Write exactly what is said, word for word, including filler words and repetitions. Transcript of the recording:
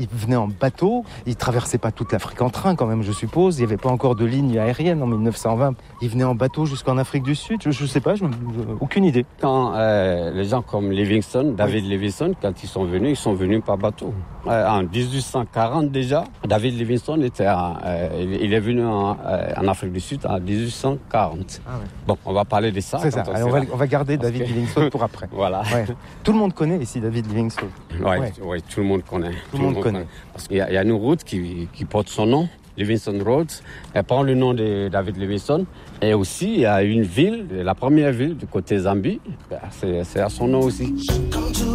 Ils venaient en bateau, ils traversaient pas toute l'Afrique en train quand même, je suppose. Il n'y avait pas encore de ligne aérienne en mille neuf cent vingt. Ils venaient en bateau jusqu'en Afrique du Sud, je, je sais pas, je, aucune idée. Quand euh, les gens comme Livingstone, David oui. Livingstone, quand ils sont venus, ils sont venus par bateau. Euh, en dix-huit cent quarante déjà, David Livingstone était, euh, il est venu en, euh, en Afrique du Sud en dix-huit cent quarante. Ah ouais. Bon, on va parler de ça. C'est ça. On, Allez, on, va, on va garder Parce David que... Livingstone pour après. Voilà. Ouais. Tout le monde connaît ici David Livingstone. Oui, ouais. ouais, tout le monde connaît. Tout, tout le monde, monde connaît. connaît. Parce qu'il y a, il y a une route qui, qui porte son nom, Livingstone Road. Elle prend le nom de David Livingstone. Et aussi, il y a une ville, la première ville du côté Zambie, c'est, c'est à son nom aussi.